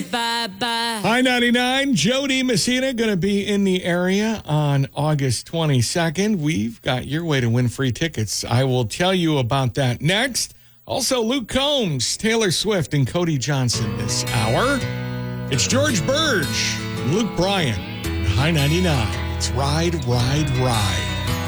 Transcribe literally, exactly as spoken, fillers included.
bye-bye. High ninety-nine, Jody Messina going to be in the area on August twenty-second. We've got your way to win free tickets. I will tell you about that next. Also, Luke Combs, Taylor Swift, and Cody Johnson this hour. It's George Burge, Luke Bryan, High ninety-nine. It's Ride, Ride, Ride.